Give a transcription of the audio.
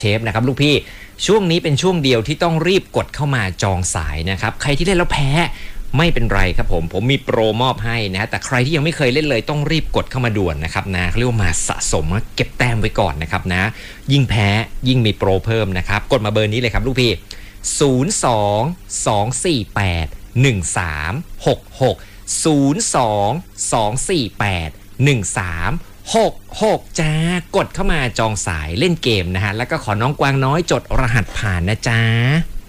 เชฟนะครับลูกพี่ช่วงนี้เป็นช่วงเดียวที่ต้องรีบกดเข้ามาจองสายนะครับใครที่เล่นแล้วแพ้ไม่เป็นไรครับผมมีโปรมอบให้นะแต่ใครที่ยังไม่เคยเล่นเลยต้องรีบกดเข้ามาด่วนนะครับนะเขาเรียกว่ามาสะสมเก็บแต้มไว้ก่อนนะครับนะยิ่งแพ้ยิ่งมีโปรเพิ่มนะครับกดมาเบอร์นี้เลยครับลูกพี่02-248-1366 จ้ากดเข้ามาจองสายเล่นเกมนะฮะแล้วก็ขอน้องกวางน้อยจดรหัสผ่านนะจ๊ะ